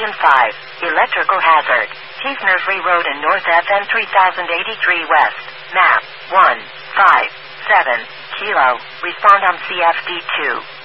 Volume 5, Electrical Hazard. Keys Nursery Road and North FM 3083 West. Map 157 Kilo. Respond on CFD2.